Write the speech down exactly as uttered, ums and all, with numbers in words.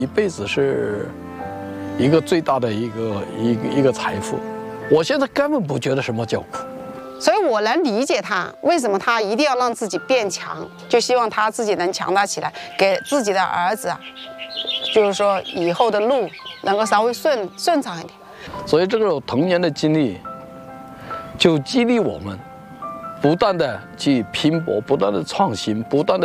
一辈子是一个最大的一个一个一个财富。我现在根本不觉得什么叫苦， 所以我能理解他为什么他一定要让自己变强，就希望他自己能强大起来，给自己的儿子啊，就是说以后的路能够稍微顺顺畅一点。 所以这个童年的经历就激励我们不断的去拼搏，不断的创新，不断的。